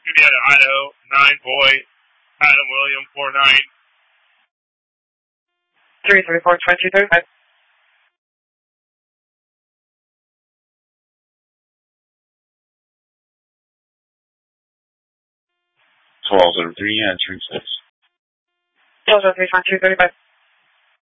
Indiana, Idaho, 9 boy, Adam William, 49. 334, 2235. 1203, answering 6. 1203, 2235.